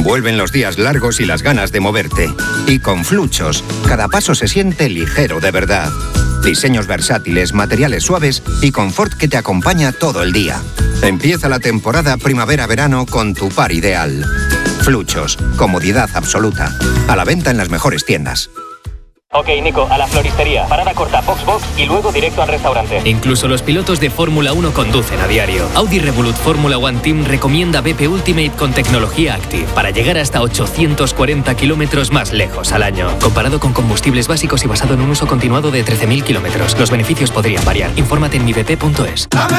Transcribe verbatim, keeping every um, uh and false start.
Vuelven los días largos y las ganas de moverte. Y con Fluchos, cada paso se siente ligero de verdad. Diseños versátiles, materiales suaves y confort que te acompaña todo el día. Empieza la temporada primavera-verano con tu par ideal. Fluchos, comodidad absoluta. A la venta en las mejores tiendas. Ok, Nico, a la floristería. Parada corta, Foxbox y luego directo al restaurante. Incluso los pilotos de Fórmula uno conducen a diario. Audi Revolut Fórmula One Team recomienda B P Ultimate con tecnología Active para llegar hasta ochocientos cuarenta kilómetros más lejos al año. Comparado con combustibles básicos y basado en un uso continuado de trece mil kilómetros. Los beneficios podrían variar. Infórmate en mi b p punto es.